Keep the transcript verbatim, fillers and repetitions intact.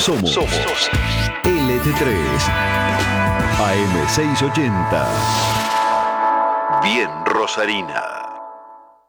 Somos, Somos. L T tres A M seiscientos ochenta. Bien Rosarina.